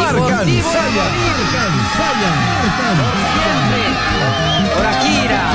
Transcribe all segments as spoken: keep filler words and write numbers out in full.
Marcansaya. Marcansaya. Siempre. Por Akira.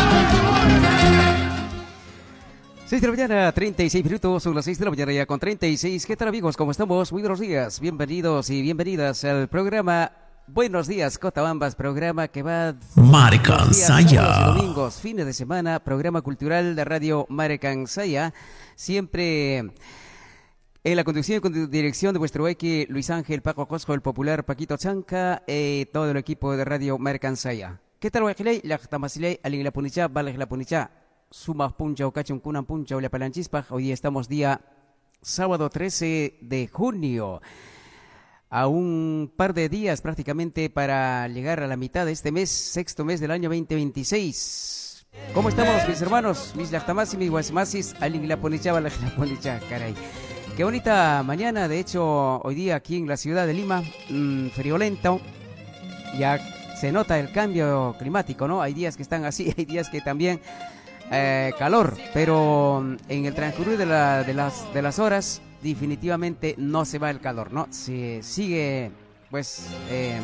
seis de la mañana, treinta y seis minutos, son las seis de la mañana ya con treinta y seis. ¿Qué tal, amigos? ¿Cómo estamos? Muy buenos días, bienvenidos y bienvenidas al programa Buenos Días Cotabambas, programa que va Marcansaya. Domingos, fines de semana, programa cultural de Radio Marcansaya, siempre en la conducción y con dirección de vuestro equi Luis Ángel Paco Cosco, el popular Paquito Chanca, eh, todo el equipo de Radio Marcansaya. ¿Qué tal, Wajilei? La Tamasilei, Alin la Punicha, Vale la Punicha. Sumas puncha o cachun kunan puncha o la palanchispa. Hoy estamos día sábado trece de junio. A un par de días prácticamente para llegar a la mitad de este mes, sexto mes del año veinte veintiséis. ¿Cómo estamos, mis hermanos? Mis lactamasi, mis guasimasis, alguien la ponicha, la ponicha, caray. Qué bonita mañana, de hecho, hoy día aquí en la ciudad de Lima, mmm, friolento. Ya se nota el cambio climático, ¿no? Hay días que están así, hay días que también Eh, calor, pero en el transcurrir de, la, de, las, de las horas definitivamente no se va el calor, ¿no? Se sigue, pues, eh,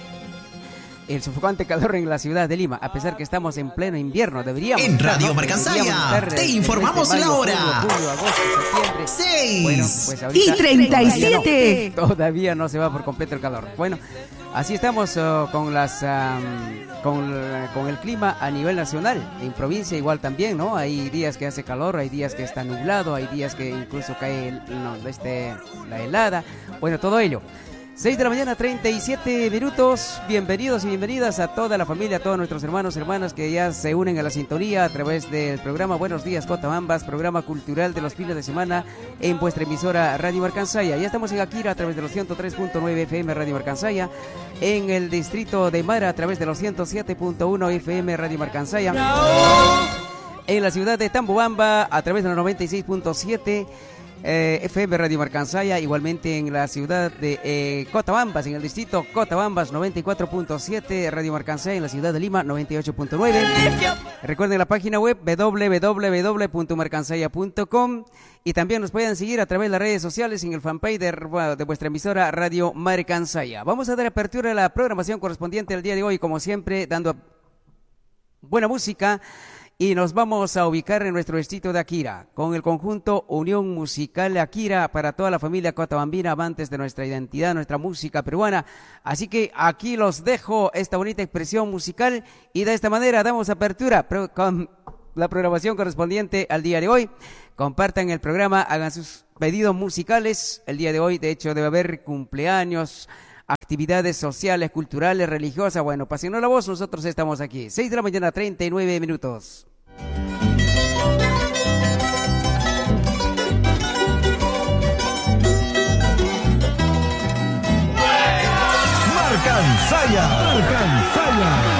el sofocante calor en la ciudad de Lima, a pesar que estamos en pleno invierno. Deberíamos en Radio ¿no? Marcansaya te informamos mayo, la hora. Julio, julio, agosto, septiembre. seis Bueno, pues ahorita y treinta y siete. Todavía no, todavía no se va por completo el calor. Bueno, así estamos uh, con las um, con, con el clima a nivel nacional. En provincia igual también, ¿no? Hay días que hace calor, hay días que está nublado, hay días que incluso cae no, este, la helada. Bueno, todo ello. seis de la mañana, treinta y siete minutos. Bienvenidos y bienvenidas a toda la familia, a todos nuestros hermanos, hermanas que ya se unen a la sintonía a través del programa Buenos Días Cotabambas, programa cultural de los fines de semana en vuestra emisora Radio Marcansaya. Ya estamos en Akira a través de los ciento tres punto nueve F M Radio Marcansaya, en el distrito de Mara a través de los ciento siete punto uno F M Radio Marcansaya, en la ciudad de Tamboamba a través de los noventa y seis punto siete Eh, F M Radio Marcansaya, igualmente en la ciudad de eh, Cotabambas, en el distrito Cotabambas noventa y cuatro punto siete Radio Marcansaya, en la ciudad de Lima noventa y ocho punto nueve. Recuerden la página web doble u doble u doble u punto marcansaya punto com y también nos pueden seguir a través de las redes sociales en el fanpage de, de vuestra emisora Radio Marcansaya. Vamos a dar apertura a la programación correspondiente al día de hoy, como siempre, dando buena música. Y nos vamos a ubicar en nuestro distrito de Akira, con el conjunto Unión Musical Akira para toda la familia cotabambina, amantes de nuestra identidad, nuestra música peruana. Así que aquí los dejo esta bonita expresión musical y de esta manera damos apertura con la programación correspondiente al día de hoy. Compartan el programa, hagan sus pedidos musicales. El día de hoy, de hecho, debe haber cumpleaños, actividades sociales, culturales, religiosas. Bueno, pásenos la voz, nosotros estamos aquí. seis de la mañana, treinta y nueve minutos. Marcansaya. Marcansaya.